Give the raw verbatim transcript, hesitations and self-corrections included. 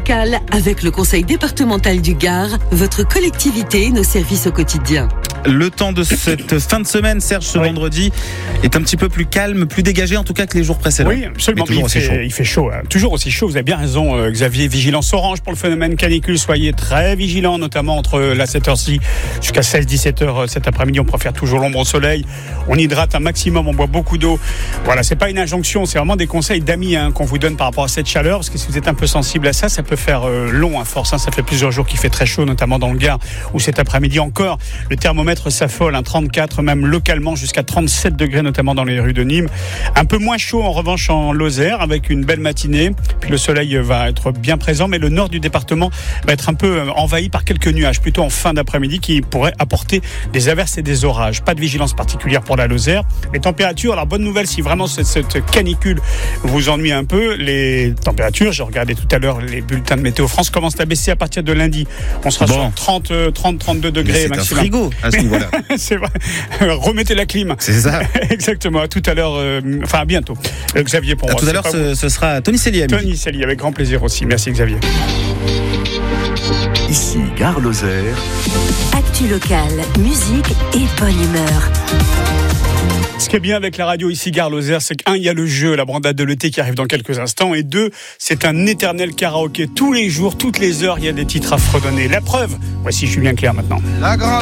local, avec le conseil départemental du Gard, votre collectivité et nos services au quotidien. Le temps de cette fin de semaine, Serge, ce oui. vendredi, est un petit peu plus calme, plus dégagé en tout cas que les jours précédents. Oui, absolument. Il fait, chaud. il fait chaud. Hein. Toujours aussi chaud. Vous avez bien raison, euh, Xavier. Vigilance orange pour le phénomène canicule. Soyez très vigilants, notamment entre la sept heures-ci jusqu'à seize à dix-sept heures cet après-midi. On préfère toujours l'ombre au soleil. On hydrate un maximum, on boit beaucoup d'eau. Voilà, c'est pas une injonction, c'est vraiment des conseils d'amis hein, qu'on vous donne par rapport à cette chaleur. Parce que si vous êtes un peu sensible à ça, ça peut faire euh, long à force. Hein. Ça fait plusieurs jours qu'il fait très chaud, notamment dans le Gard, où cet après-midi encore, le thermomètre s'affole. Hein, trente-quatre, même localement jusqu'à trente-sept degrés, notamment dans les rues de Nîmes. Un peu moins chaud en revanche en Lozère, avec une belle matinée. Puis le soleil va être bien présent, mais le nord du département va être un peu envahi par quelques nuages, plutôt en fin d'après-midi, qui pourraient apporter des averses et des orages. Pas de vigilance particulière pour la Lozère. Les températures, alors bonne nouvelle, si vraiment cette, cette canicule vous ennuie un peu, les températures, j'ai regardé tout à l'heure les bulletins de Météo France, commencent à baisser à partir de lundi. On sera bon. sur trente, trente, trente-deux degrés mais c'est maximum. C'est un frigo à ce niveau-là. C'est vrai. Remettez la clim. C'est ça. Exactement. À tout à l'heure, euh, enfin à bientôt. Euh, Xavier, pour à moi. Tout à l'heure, ce, ce sera Tony Selly. Tony Selly, avec grand plaisir aussi. Merci Xavier. Ici, Gare Lozère. Actu locale, musique et bonne humeur. Ce qui est bien avec la radio ici, Gare Lozère, c'est qu'un, il y a le jeu, la brandade de l'été qui arrive dans quelques instants, et deux, c'est un éternel karaoké. Tous les jours, toutes les heures, il y a des titres à fredonner. La preuve, voici Julien Clerc maintenant. La grande